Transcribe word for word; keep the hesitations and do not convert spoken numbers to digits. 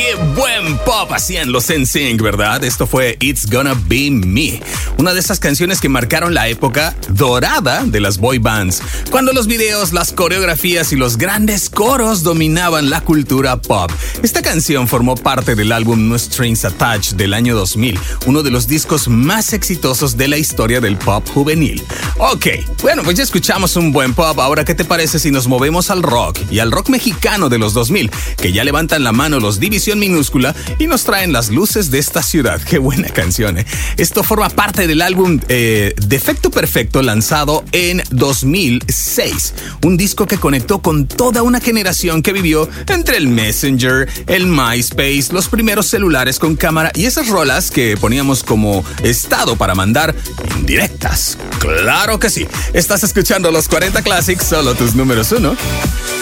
Qué buen pop hacían los N Sync, ¿verdad? Esto fue It's Gonna Be Me, una de esas canciones que marcaron la época dorada de las boy bands, cuando los videos, las coreografías y los grandes coros dominaban la cultura pop. Esta canción formó parte del álbum No Strings Attached del año dos mil, uno de los discos más exitosos de la historia del pop juvenil. Ok, bueno, pues ya escuchamos un buen pop. Ahora, ¿qué te parece si nos movemos al rock y al rock mexicano de los dos mil, que ya levantan la mano los División Minúscula y nos traen las luces de esta ciudad? Qué buena canción, ¿eh? Esto forma parte del álbum eh, Defecto Perfecto, lanzado en dos mil seis. Un disco que conectó con toda una generación que vivió entre el Messenger, el MySpace, los primeros celulares con cámara y esas rolas que poníamos como estado para mandar indirectas. ¡Claro que sí! Estás escuchando los cuarenta Classics, solo tus números uno.